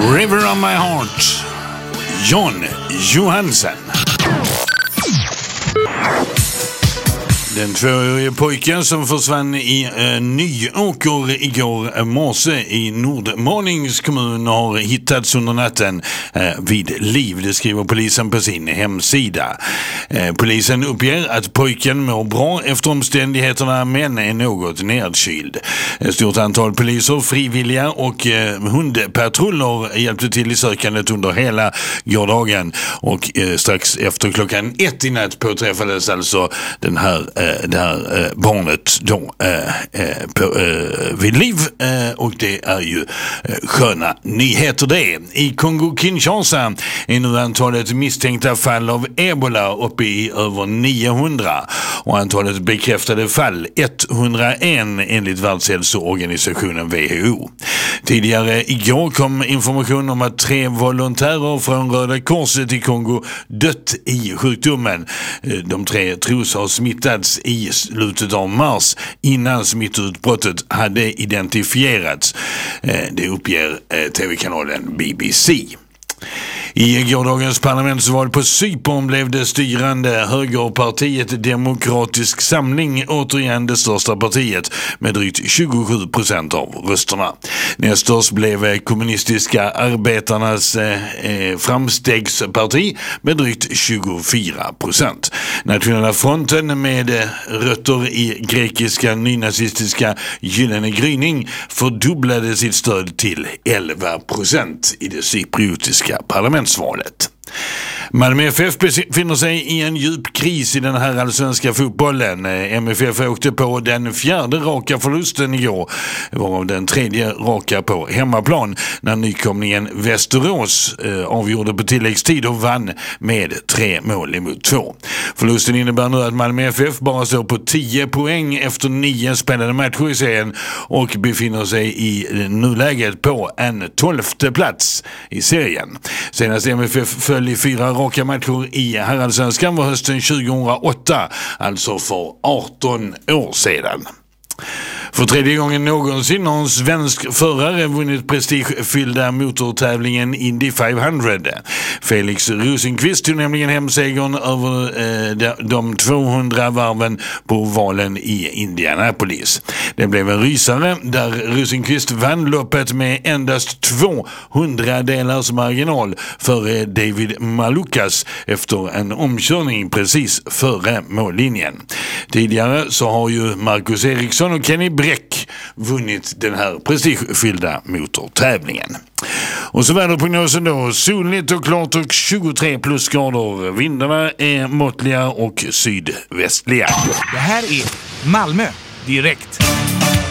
River on my heart, Jon Johansen. Den tvåårige pojken som försvann i Nyåker igår morse i Nordmalings kommun har hittats under natten vid liv. Det skriver polisen på sin hemsida. Polisen uppger att pojken mår bra efter omständigheterna men är något nedkyld. Ett stort antal poliser, frivilliga och hundpatruller hjälpte till i sökandet under hela gårdagen och strax efter klockan 1 i natt påträffades alltså det här barnet då vid liv och det är ju sköna nyheter det. I Kongo-Kinshasa är nu antalet misstänkta fall av ebola uppe i över 900 och antalet bekräftade fall 101 enligt Världshälsoorganisationen WHO. Tidigare igår kom information om att 3 volontärer från Röda Korset i Kongo dött i sjukdomen. De 3 tros ha smittats i slutet av mars innan smittutbrottet hade identifierats. Det uppger tv-kanalen BBC. I gårdagens parlamentsval på Cypern blev det styrande högerpartiet Demokratisk samling återigen det största partiet med drygt 27% av rösterna. Nästers blev kommunistiska arbetarnas framstegsparti med drygt 24%. Nationella fronten med rötter i grekiska nynazistiska Gyllene gryning fördubblade sitt stöd till 11% i det cypriotiska parlamentsvalet. Malmö FF befinner sig i en djup kris i den här allsvenska fotbollen. MFF åkte på den 4:e raka förlusten igår, varav den 3:e raka på hemmaplan när nykomlingen Västerås avgjorde på tilläggstid och vann med 3-2. Förlusten innebär nu att Malmö FF bara står på 10 poäng efter 9 spelade matcher i serien och befinner sig i nuläget på en 12:e plats i serien. Senast MFF föll i 4 raka matcher i herrallsvenskan var hösten 2008, alltså för 18 år sedan. För 3:e gången någonsin har en svensk förare vunnit prestigefyllda motortävlingen Indy 500. Felix Rosenqvist tog nämligen hem segern över de 200 varven på valen i Indianapolis. Det blev en rysare där Rosenqvist vann loppet med endast 200 delars marginal för David Malukas efter en omkörning precis före mållinjen. Tidigare så har ju Marcus Eriksson och Kenny Bräck vunnit den här prestigefyllda motortävlingen. Och så väderprognosen då, soligt och klart och 23 plusgrader. Vindarna är måttliga och sydvästliga. Det här är Malmö direkt.